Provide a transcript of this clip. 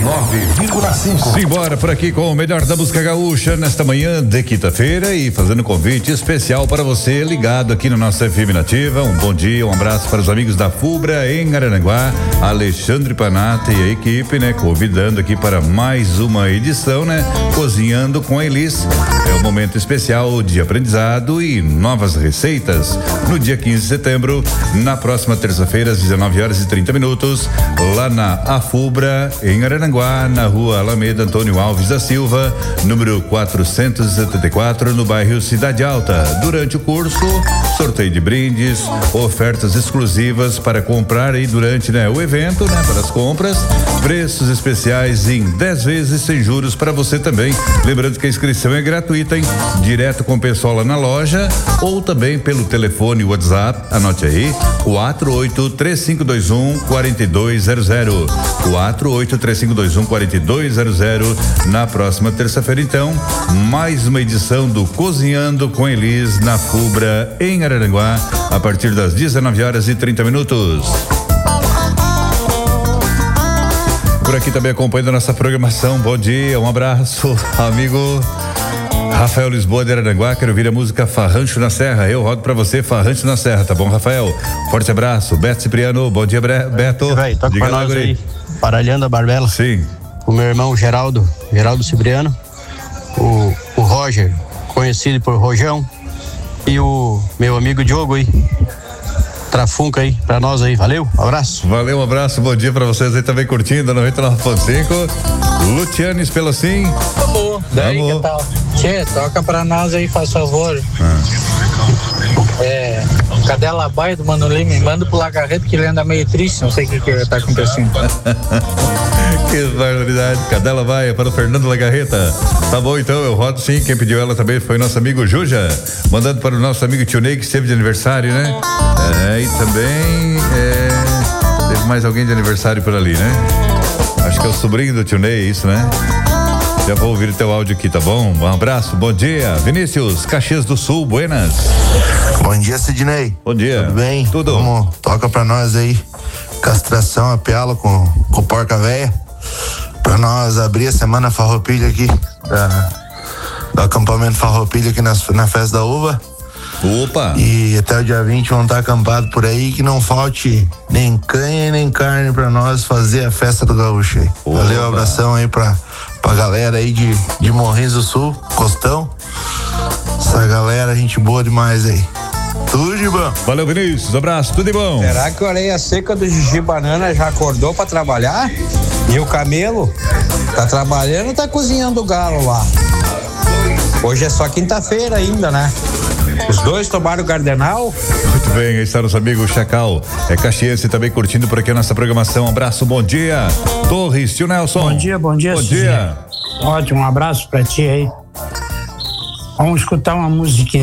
99,5. Simbora por aqui com o melhor da música gaúcha nesta manhã de quinta-feira e fazendo um convite especial para você ligado aqui no nosso FM Nativa. Um bom dia, um abraço para os amigos da Fubra em Araranguá, Alexandre Panata e a equipe, né? Convidando aqui para mais uma edição, né? Cozinhando com a Elis. É um momento especial de aprendizado e novas receitas. No dia 15 de setembro, na próxima terça-feira, às 19h30, lá na Afubra, em Araranguá, na rua Alameda Antônio Alves da Silva, número 474, no bairro Cidade Alta. Durante o curso, sorteio de brindes, ofertas exclusivas para comprar aí durante, né, o evento, né, para as compras, preços especiais em 10 vezes sem juros para você também. Lembrando que a inscrição é gratuita, hein? Direto com o pessoal lá na loja ou também pelo telefone WhatsApp, anote aí, 483521-4200. 483521-4200. Na próxima terça-feira, então, mais uma edição do Cozinhando com Elis na Fubra, em Araranguá, a partir das 19h30. Por aqui também acompanhando a nossa programação. Bom dia, um abraço, amigo Rafael Lisboa de Araranguá. Quero ouvir a música Farrancho na Serra. Eu rodo pra você Farrancho na Serra, tá bom, Rafael? Forte abraço. Beto Cipriano, bom dia, Beto. Vai, toca pra nós aí. Paralhando a Barbela. Sim. O meu irmão Geraldo Cipriano, o Roger, conhecido por Rojão, e o meu amigo Diogo aí, Trafunca aí, pra nós aí, valeu, abraço. Valeu, um abraço, bom dia pra vocês aí também curtindo a 99.5. Lucianes Pelocim. Alô, daí que tal? Tchê, toca pra nós aí, faz favor. Cadela Baia do Mano Lima, me manda pro Lagarreto que ele anda meio triste, não sei o que tá acontecendo. Que barbaridade. Cadela Baia para o Fernando Lagarreta. Tá bom, então, eu rodo sim. Quem pediu ela também foi nosso amigo Juja, mandando para o nosso amigo Tio Ney, que esteve de aniversário, né? E também teve mais alguém de aniversário por ali, né? Acho que é o sobrinho do Tio Ney, isso, né? Já vou ouvir o teu áudio aqui, tá bom? Um abraço, bom dia. Vinícius, Caxias do Sul, buenas. Bom dia, Sidney. Bom dia. Tudo bem? Tudo. Vamos, toca pra nós aí, castração a piala com porca véia, pra nós abrir a semana Farroupilha aqui, do acampamento Farroupilha aqui na Festa da Uva. Opa! E até o dia 20 vão estar acampados por aí, que não falte nem canha nem carne pra nós fazer a festa do gaúcho aí. Opa. Valeu, abração aí pra galera aí de Morrinhos do Sul, Costão. Essa galera, gente boa demais aí. Tudo de bom. Valeu, Vinícius, abraço, tudo de bom. Será que a orelha seca do Gigi Banana já acordou pra trabalhar? E o Camelo? Tá trabalhando ou tá cozinhando o galo lá? Hoje é só quinta-feira ainda, né? Os dois tomaram o Cardenal. Muito bem, aí está nosso amigo Chacal. É caxiense também curtindo por aqui a nossa programação. Um abraço, bom dia. Torres, tio Nelson. Bom dia. Bom dia. Ótimo, um abraço pra ti aí. Vamos escutar uma musiquinha.